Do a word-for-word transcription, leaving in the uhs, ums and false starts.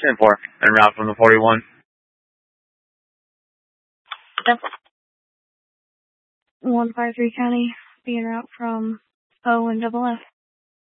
ten four, en route from the forty-one. one five three County, being route from O and double F.